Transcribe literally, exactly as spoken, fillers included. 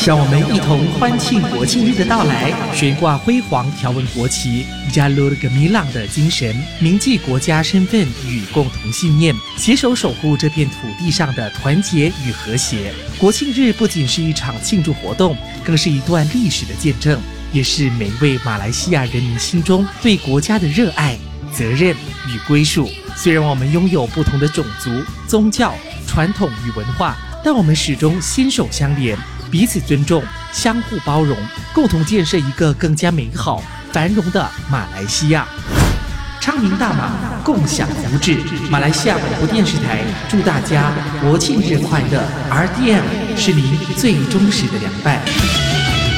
让我们一同欢庆国庆日的到来，悬挂辉煌条纹国旗 Jalur Gemilang 的精神，铭记国家身份与共同信念，携手守护这片土地上的团结与和谐。国庆日不仅是一场庆祝活动，更是一段历史的见证，也是每一位马来西亚人民心中对国家的热爱、责任与归属。虽然我们拥有不同的种族、宗教、传统与文化，但我们始终心手相连，彼此尊重，相互包容，共同建设一个更加美好、繁荣的马来西亚。昌明大马，共享福祉。马来西亚广播电视台祝大家国庆日快乐 ！R D M 是您最忠实的良伴。